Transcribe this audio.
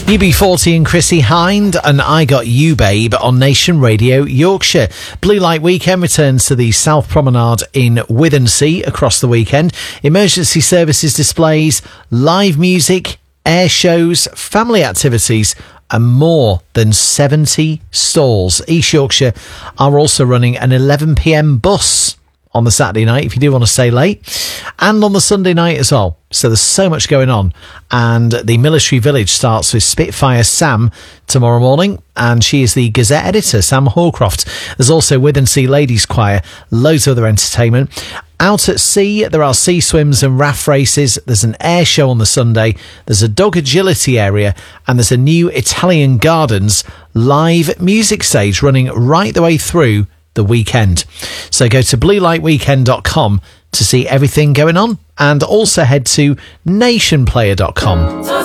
UB40 and Chrissy Hind and I Got You Babe on Nation Radio Yorkshire. Blue Light Weekend returns to the South Promenade in Withensea across the weekend. Emergency services displays, live music, air shows, family activities and more than 70 stalls. East Yorkshire are also running an 11 p.m. bus on the Saturday night if you do want to stay late, and on the Sunday night as well. So there's so much going on, and the Military Village starts with Spitfire Sam tomorrow morning, and she is the Gazette editor, Sam Hawcroft. There's also Withensea Ladies Choir, loads of other entertainment. Out at sea, there are sea swims and raft races. There's an air show on the Sunday. There's a dog agility area, and there's a new Italian Gardens live music stage running right the way through the weekend. So go to bluelightweekend.com to see everything going on, and also head to nationplayer.com.